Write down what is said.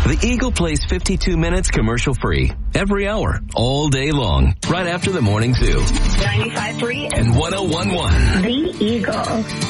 The Eagle plays 52 minutes commercial free every hour, all day long, right after the morning zoo. 95.3 and 101.1. The Eagle.